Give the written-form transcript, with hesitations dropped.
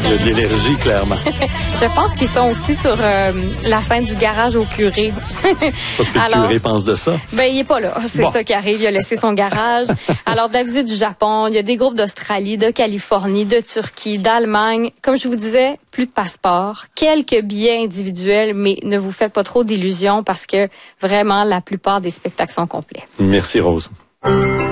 Il y a de l'énergie, clairement. Je pense qu'ils sont aussi sur la scène du garage au curé. Parce que le curé pense de ça. Ben, il est pas là. C'est ça qui arrive. Il a laissé son garage. Alors, de la visite du Japon, il y a des groupes d'Australie, de Californie, de Turquie, d'Allemagne. Comme je vous disais, plus de passeports, quelques billets individuels, mais ne vous faites pas trop d'illusions parce que vraiment, la plupart des spectacles sont complets. Merci, Rose.